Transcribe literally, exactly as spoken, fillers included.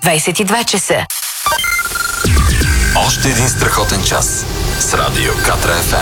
двайсет и два часа. Още един страхотен час с Радио Катра еф ем.